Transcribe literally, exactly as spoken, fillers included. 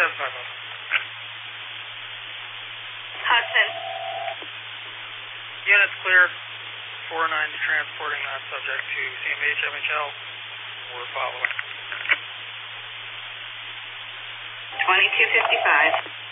seven five oh. Hudson. Units clear. four nine transporting non-subject to C M H M H L. We're following. twenty-two fifty-five.